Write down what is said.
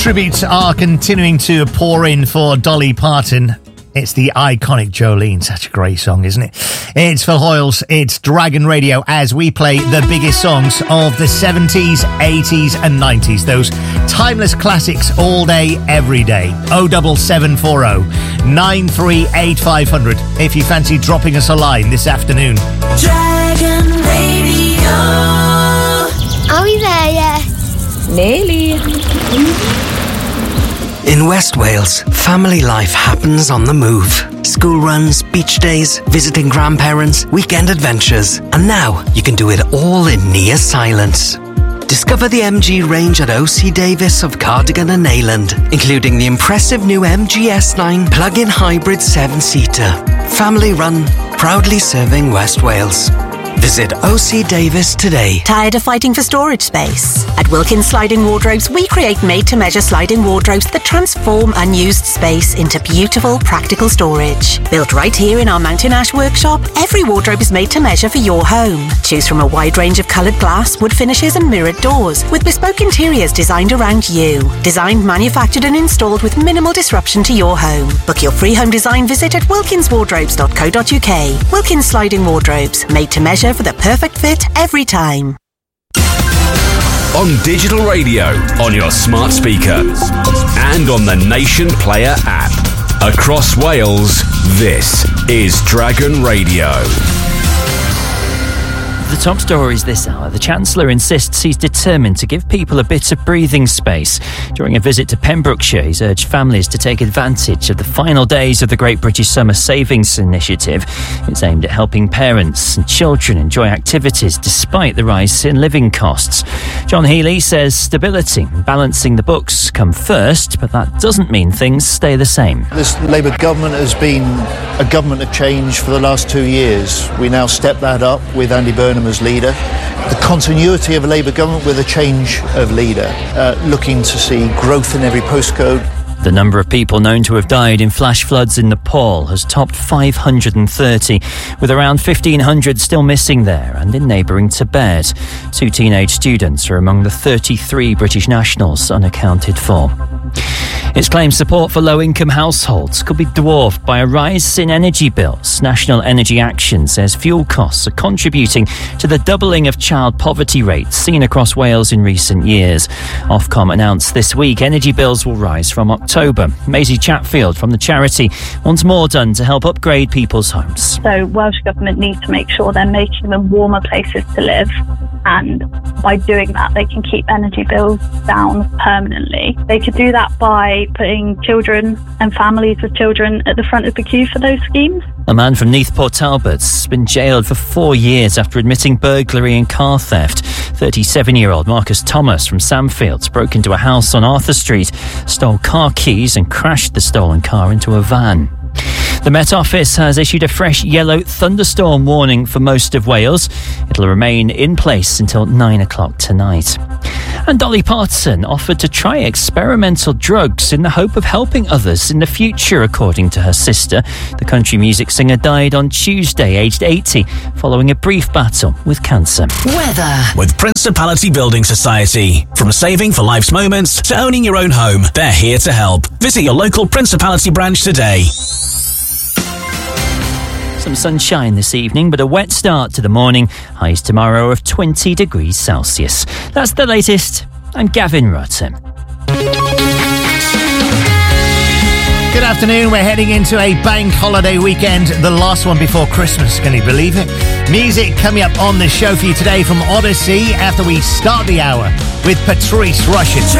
Tributes are continuing to pour in for Dolly Parton. It's the iconic Jolene. Such a great song, isn't it? It's Phil Hoyles. It's Dragon Radio as we play the biggest songs of the 70s, 80s and 90s. Those timeless classics all day, every day. 07740 938 500 if you fancy dropping us a line this afternoon. Dragon Radio. Are we there yet? Nearly. In West Wales, family life happens on the move. School runs, beach days, visiting grandparents, weekend adventures. And now you can do it all in near silence. Discover the MG range at OC Davis of Cardigan and Neyland, including the impressive new MG S9 plug-in hybrid 7-seater. Family run, proudly serving West Wales. Visit OC Davis today. Tired of fighting for storage space? At Wilkins Sliding Wardrobes, we create made-to-measure sliding wardrobes that transform unused space into beautiful, practical storage. Built right here in our Mountain Ash workshop, every wardrobe is made to measure for your home. Choose from a wide range of coloured glass, wood finishes and mirrored doors, with bespoke interiors designed around you. Designed, manufactured and installed with minimal disruption to your home. Book your free home design visit at wilkinswardrobes.co.uk. Wilkins Sliding Wardrobes, made to measure for the perfect fit every time. On digital radio, on your smart speaker, and on the Nation Player app. Across Wales, this is Dragon Radio. The top stories this hour. The Chancellor insists he's determined to give people a bit of breathing space. During a visit to Pembrokeshire, he's urged families to take advantage of the final days of the Great British Summer Savings Initiative. It's aimed at helping parents and children enjoy activities despite the rise in living costs. John Healey says stability and balancing the books come first, but that doesn't mean things stay the same. This Labour government has been a government of change for the last 2 years. We now step that up with Andy Burnham as leader. The continuity of a Labour government with a change of leader, looking to see growth in every postcode. The number of people known to have died in flash floods in Nepal has topped 530, with around 1,500 still missing there and in neighbouring Tibet. 2 teenage students are among the 33 British nationals unaccounted for. Its claimed support for low-income households could be dwarfed by a rise in energy bills. National Energy Action says fuel costs are contributing to the doubling of child poverty rates seen across Wales in recent years. Ofcom announced this week energy bills will rise from October. Maisie Chatfield from the charity wants more done to help upgrade people's homes. So Welsh Government needs to make sure they're making them warmer places to live, and by doing that they can keep energy bills down permanently. They could do that by putting children and families with children at the front of the queue for those schemes. A man from Neath Port Talbot's been jailed for 4 years after admitting burglary and car theft. 37-year-old Marcus Thomas from Samfields broke into a house on Arthur Street, stole car keys and crashed the stolen car into a van. The Met Office has issued a fresh yellow thunderstorm warning for most of Wales. It'll remain in place until 9 o'clock tonight. And Dolly Parton offered to try experimental drugs in the hope of helping others in the future, according to her sister. The country music singer died on Tuesday, aged 80, following a brief battle with cancer. Weather. With Principality Building Society. From saving for life's moments to owning your own home, they're here to help. Visit your local Principality branch today. Some sunshine this evening, but a wet start to the morning. Highs tomorrow of 20 degrees Celsius. That's the latest. I'm Gavin Rutten. Good afternoon. We're heading into a bank holiday weekend, the last one before Christmas. Can you believe it? Music coming up on the show for you today from Odyssey after we start the hour with Patrice Rushen.